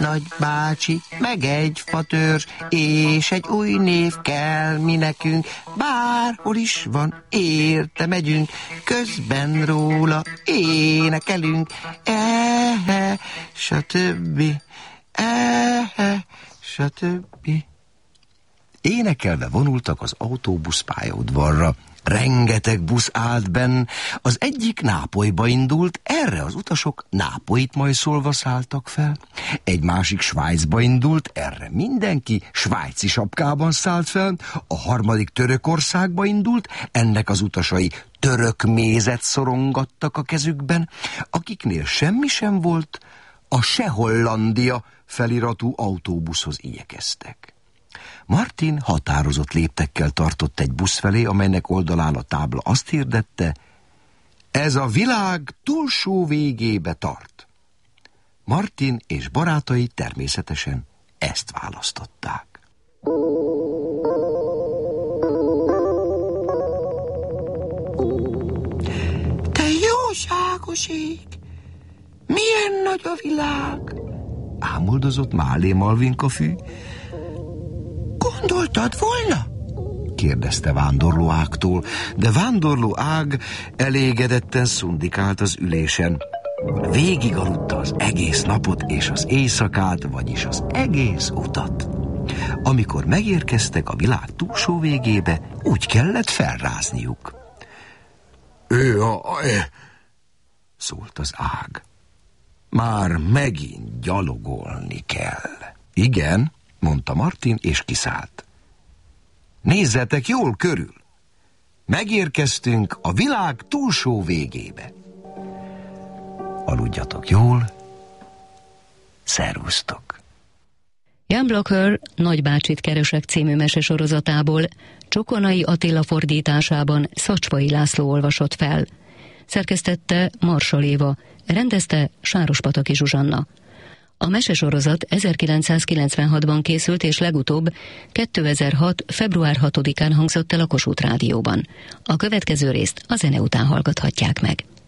nagybácsi, meg egy fatörzs, és egy új név kell mi nekünk. Bárhol is van, érte megyünk, közben róla énekelünk. Ehe, stb. Ehe, stb. Énekelve vonultak az autóbusz pályaudvarra. Rengeteg busz állt benn, az egyik Nápolyba indult, erre az utasok Nápolyt majszolva szálltak fel. Egy másik Svájcba indult, erre mindenki svájci sapkában szállt fel. A harmadik Törökországba indult, ennek az utasai török mézet szorongattak a kezükben. Akiknél semmi sem volt, a Se Hollandia feliratú autóbuszhoz igyekeztek. Martin határozott léptekkel tartott egy busz felé, amelynek oldalán a tábla azt hirdette: ez a világ túlsó végébe tart. Martin és barátai természetesen ezt választották. Te jóságos ég! Milyen nagy a világ! Ámuldozott Málé Malvinka fű. Gondoltad volna? Kérdezte Vándorló Ágtól, de Vándorló Ág elégedetten szundikált az ülésen. Végig aludta az egész napot és az éjszakát, vagyis az egész utat. Amikor megérkeztek a világ túlsó végébe, úgy kellett felrázniuk. Szólt az Ág. Már megint gyalogolni kell. Igen, mondta Martin, és kiszállt. Nézzetek jól körül! Megérkeztünk a világ túlsó végébe. Aludjatok jól, szervusztok! Jan Blocker Nagybácsit keresek című mesesorozatából Csokonai Attila fordításában Szacsvai László olvasott fel. Szerkesztette Marsal Éva, rendezte Sárospataki Zsuzsanna. A mesesorozat 1996-ban készült, és legutóbb 2006. február 6-án hangzott el a Kossuth Rádióban. A következő részt a zene után hallgathatják meg.